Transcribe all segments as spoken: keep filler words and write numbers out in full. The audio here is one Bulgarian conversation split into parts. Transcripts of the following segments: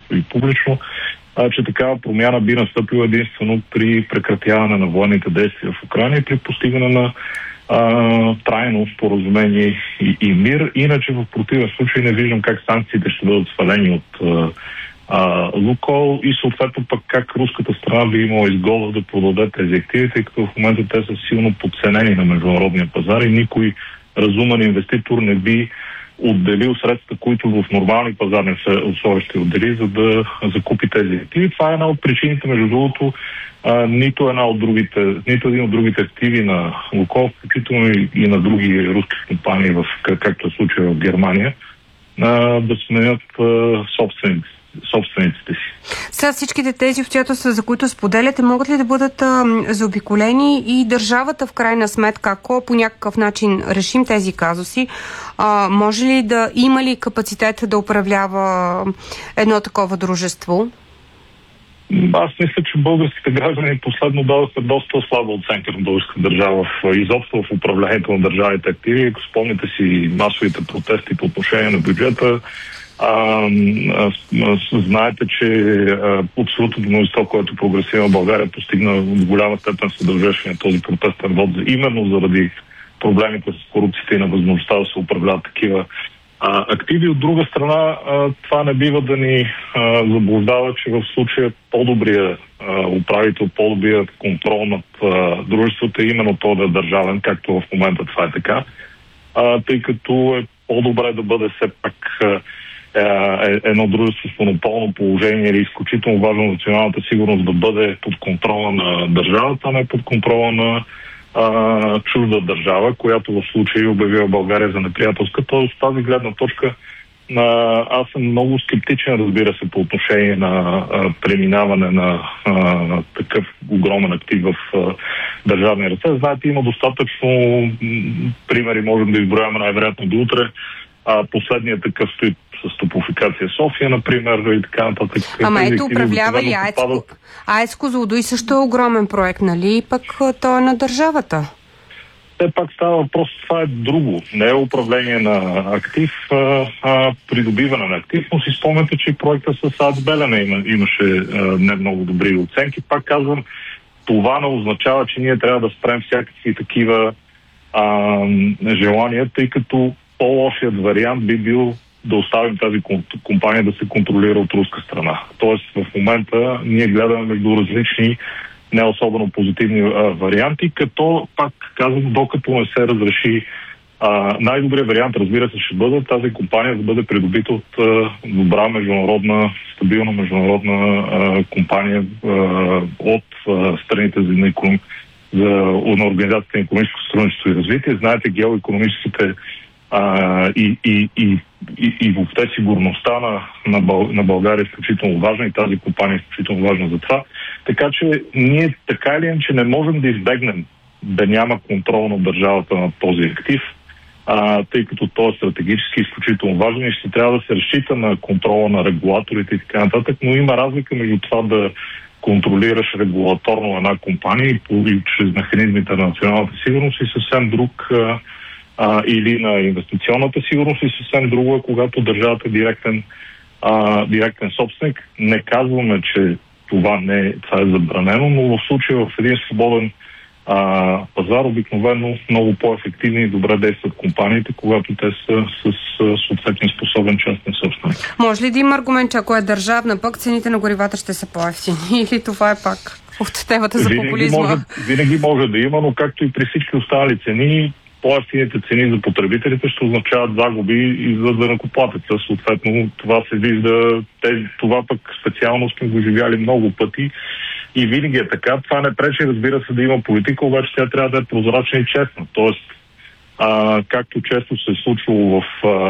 и публично, а, че такава промяна би настъпила единствено при прекратяване на военните действия в Украйна и при постигане на а, трайно споразумение и, и мир. Иначе в противен случай не виждам как санкциите ще бъдат свалени от а, а, Лукойл и съответно пък как руската страна би имала изгода да продаде тези активи, тъй като в момента те са силно подценени на международния пазар и никой разумен инвеститор не би отделил средства, които в нормални пазарни условия ще отдели, за да закупи тези активи. Това е една от причините, между другото, а, нито една от другите, нито един от другите активи на Лукойл, включително и, и на други руски компании, в, както е случай в Германия, а, да сменят а, собствениците. собствениците си. Сега всичките тези обстоятелства, за които споделяте, могат ли да бъдат а, заобиколени и държавата в крайна сметка, ако по някакъв начин решим тези казуси, а, може ли да има ли капацитет да управлява едно такова дружество? Аз мисля, че българските граждани последно дадоха доста слаба оценка на българска държава в изобщо в управлението на държавните активи. Ако спомните си масовите протести по отношение на бюджета, А, а, а, знаете, че а, абсолютното мнозинство, което прогресива в България, постигна в голяма степен се дължеше на този протестен вод, именно заради проблемите с корупцията и на възможността да се управляват такива а, активи. От друга страна, а, това не бива да ни а, заблуждава, че в случая по-добрия а, управител, по-добрия контрол над а, дружеството е именно то да е държавен, както в момента това е така, а, тъй като е по-добре да бъде все пак а, едно дружество с монополно положение или изключително важно националната сигурност да бъде под контрола на държавата, а не под контрола на а, чужда държава, която в случай обявила България за неприятелска. Тоест, от тази гледна точка а, аз съм много скептичен, разбира се, по отношение на а, преминаване на а, такъв огромен актив в а, държавни ръце. Знаете, има достатъчно м- примери, можем да изброяваме най-вероятно до утре. А, последният такъв стои с Топлофикация София, например, и така нататък. Ама ето, управлява ли АЕЦ, АЕЦ Козлодуй също е огромен проект, нали? И пък той е на държавата. Те пак става въпрос, това е друго. Не е управление на актив, а, а придобиване на актив, но си спомняте, че проекта с АЕЦ Белене има, имаше а, не много добри оценки. Пак казвам, това не означава, че ние трябва да спрем всякакви такива а, желания, тъй като по-лошият вариант би бил да оставим тази компания да се контролира от руска страна. Тоест в момента ние гледаме между различни не особено позитивни а, варианти, като пак казвам, докато не се разреши а, най-добрият вариант, разбира се, ще бъде тази компания да бъде придобита от а, добра международна, стабилна международна а, компания а, от а, страните за, економ... за на Организацията на икономическо сътрудничество и развитие. Знаете, геоикономическите А, и, и, и, и, и въобще сигурността на, на, Бъл, на България е изключително важна и тази компания е изключително важна за това. Така че ние така или иначе не можем да избегнем да няма контрол на държавата на този актив, а, тъй като той е стратегически изключително важен и ще трябва да се разчита на контрола на регулаторите и така нататък, но има разлика между това да контролираш регулаторно една компания и, и чрез механизмите на националната сигурност и съвсем друг а, А, или на инвестиционната сигурност и съвсем друго е, когато държавата е директен, а, директен собственик. Не казваме, че това, не, това е забранено, но в случая в един свободен а, пазар обикновено много по-ефективни и добре действат компаниите, когато те са с, с съответния способен частен собственик. Може ли да има аргумент, че ако е държавна, пък цените на горивата ще са по-евтини? Или това е пак от темата за винаги популизма? Може, винаги може да има, но както и при всички останали цени, по-евтините цени за потребителите ще означават загуби и за данъкоплатеца. Съответно, това се вижда, тези, това пък специално сме го живяли много пъти и винаги е така. Това не пречи, разбира се, да има политика, обаче тя трябва да е прозрачна и честна. Тоест, а, както често се е случвало в, а,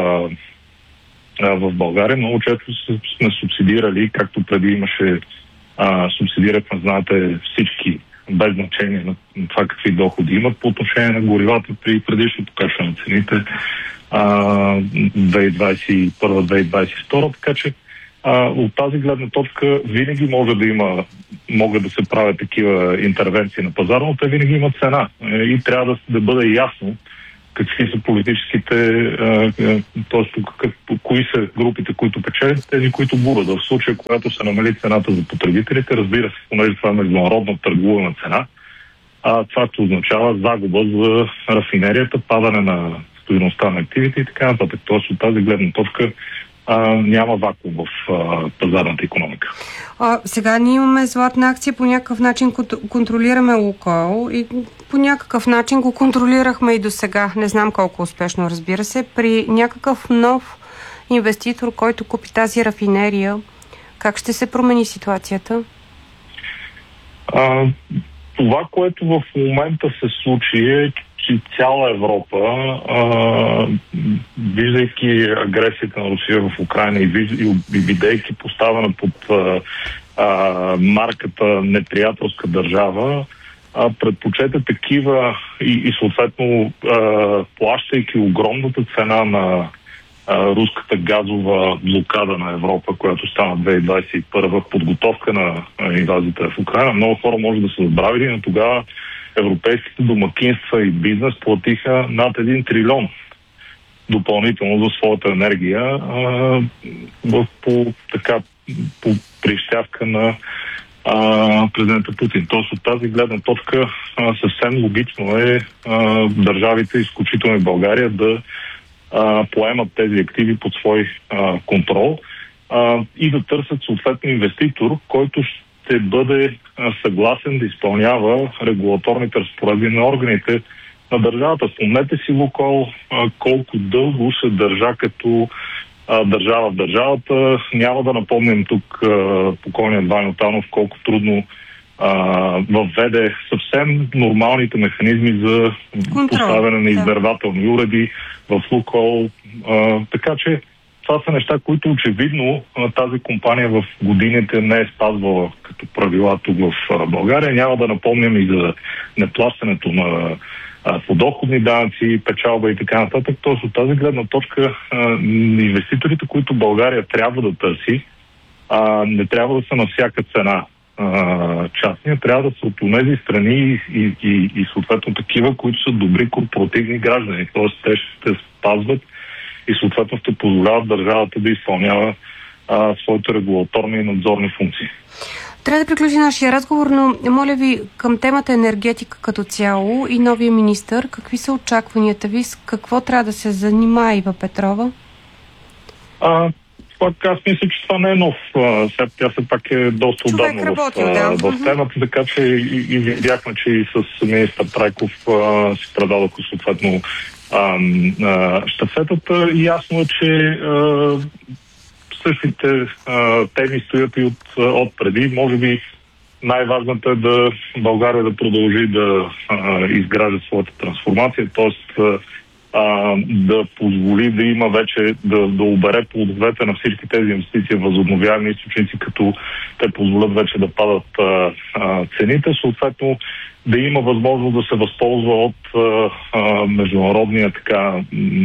а, в България, много често сме субсидирали, както преди имаше а, субсидирахме, знаете, всички без значение на това какви доходи имат по отношение на горивата при предишното качване на цените две хиляди двадесет и първа - две хиляди двадесет и втора, така че а, от тази гледна точка винаги може да има, могат да се правят такива интервенции на пазара, но те винаги имат цена и трябва да, да бъде ясно какви са политическите, т.е. кои са групите, които печелят, тези, които бурят. В случая, когато се намали цената за потребителите, разбира се, понеже това е международна търгувана цена, а това означава загуба за рафинерията, падане на стойността на активите и така нататък. Тоест от тази гледна точка а, няма вакуум в а, пазарната икономика. А, сега ние имаме златна акция, по някакъв начин контролираме Лукойл и по някакъв начин го контролирахме и до сега. Не знам колко успешно, разбира се. При някакъв нов инвеститор, който купи тази рафинерия, как ще се промени ситуацията? А, това, което в момента се случи е, че цяла Европа, а, виждайки агресията на Русия в Украйна и, виж, и, и видейки поставена под а, а, марката неприятелска държава, а, предпочете такива и, и съответно а, плащайки огромната цена на а, руската газова блокада на Европа, която стана две хиляди двадесет и първа, подготовка на инвазията в Украйна. Много хора може да се забравили, но тогава европейските домакинства и бизнес платиха над един трилион допълнително за своята енергия а, по, така, по прищявка на а, президента Путин. Тоест от тази гледна точка а, съвсем логично е а, държавите, изключително и България, да а, поемат тези активи под свой а, контрол а, и да търсят съответно инвеститор, който ще бъде а, съгласен да изпълнява регулаторните разпоредби на органите на държавата. Спомнете си, Лукойл, а, колко дълго се държа като а, държава в държавата. Няма да напомням тук а, покойният Ваньо Танов колко трудно а, въведе съвсем нормалните механизми за контрол, поставяне на измервателни уреди в Лукойл. А, така че това са неща, които очевидно тази компания в годините не е спазвала като правила тук в България. Няма да напомням и за неплащането на подоходни данъци, печалба и така нататък. Тоест от тази гледна точка инвеститорите, които България трябва да търси, не трябва да са на всяка цена частния, трябва да са от тези страни и, и, и, и съответно такива, които са добри корпоративни граждани. Тоест те ще спазват и съответно ще позволяват държавата да изпълнява а, своите регулаторни и надзорни функции. Трябва да приключи нашия разговор, но моля ви към темата енергетика като цяло и новия министър. Какви са очакванията ви? С какво трябва да се занимава Ива Петрова? А, пак аз мисля, че това не е нов. Сега тя все пак е доста отдавна работил, в, да. в темата, така че и, и видяхме, че и с министър Трайков а, си предадоха съответно А, а, щафетата. Ясно е, че а, същите а, теми стоят и от, от преди. Може би най-важната е да България да продължи да а, изгражда своята трансформация, т.е. да позволи да има вече, да, да обере плодовете на всички тези инвестиции в възобновяеми източници, като те позволят вече да падат а, а, цените. Съответно, да има възможност да се възползва от а, а, международния така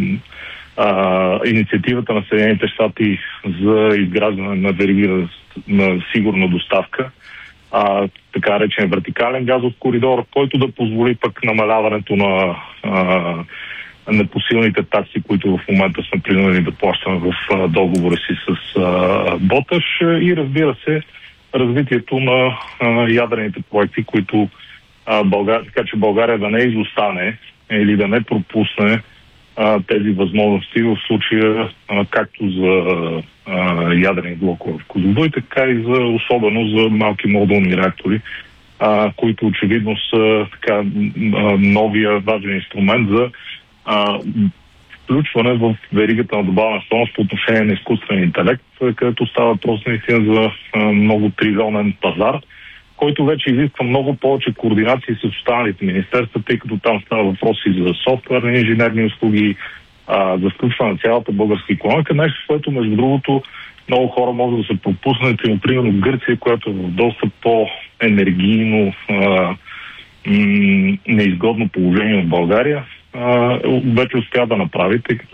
а, инициативата на Съединените щати за изграждане на вериги на сигурна доставка, а, така речен вертикален газов коридор, който да позволи пък намаляването на а, непосилните такси, които в момента сме принудени да плащаме в а, договора си с а, Боташ, и разбира се развитието на а, ядрените проекти, които а, България, така че България да не изостане или да не пропусне а, тези възможности в случая а, както за а, ядрени блокове в Козлодуй, така и за особено за малки модулни реактори, а, които очевидно са така а, новия важен инструмент за а, включване в веригата на добавена стойност по отношение на изкуствен интелект, където става въпрос наистина за а, много трилионен пазар, който вече изисква много повече координации с останалите министерства, тъй като там става въпроси за софтуерни инженерни услуги, а, за включване на цялата българска икономика. Нещо, което между другото много хора може да се пропуснат, и примерно Гърция, която е в доста по-енергийно а, м- неизгодно положение от България, а, вече успя да направи, тъй като